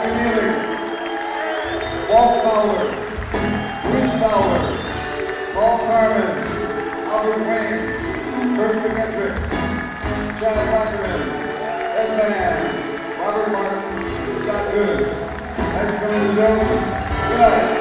McNeely, Walt Fowler, Bruce Fowler, Paul Carmen, Albert Wayne, Kirk McKendrick, Chad Wackerman, Ed Mann, Robert Martin, Scott Dudas. Thanks for coming to the show. Good night.